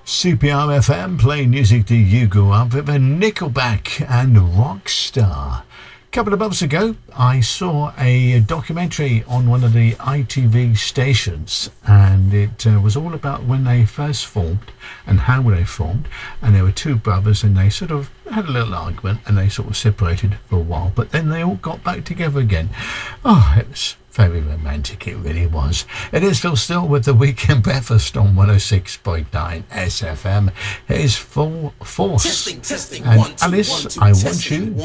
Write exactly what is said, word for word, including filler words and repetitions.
C P R F M, playing music that you grew up with, and Nickelback and Rockstar. A couple of months ago, I saw a documentary on one of the I T V stations, and it uh, was all about when they first formed and how they formed. And there were two brothers, and they sort of had a little argument, and they sort of separated for a while, but then they all got back together again. Oh, it was very romantic, it really was. It is Phil Still with the Weekend Breakfast on one oh six point nine S F M. It is Full Force. Testing, testing, And one, two, Alice, one, two, I want testing, you